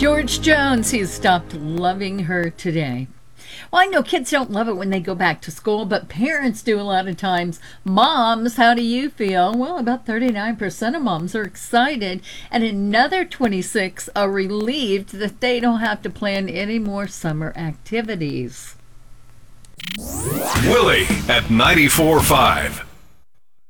George Jones, he's stopped loving her today. Well, I know kids don't love it when they go back to school, but parents do a lot of times. Moms, how do you feel? Well, about 39% of moms are excited, and another 26 are relieved that they don't have to plan any more summer activities. Willie at 94.5.